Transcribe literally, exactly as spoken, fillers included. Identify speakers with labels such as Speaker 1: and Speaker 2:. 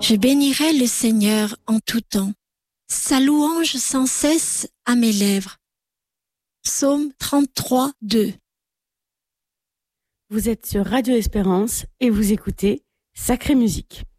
Speaker 1: Je bénirai le Seigneur en tout temps, sa louange sans cesse à mes lèvres. Psaume trente-trois, deux.
Speaker 2: Vous êtes sur Radio Espérance et vous écoutez Sacrée Musique.